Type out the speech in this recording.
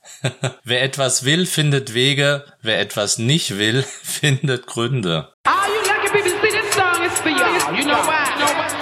Wer etwas will, findet Wege. Wer etwas nicht will, findet Gründe. All you lucky people, see this song is for y'all. You know why?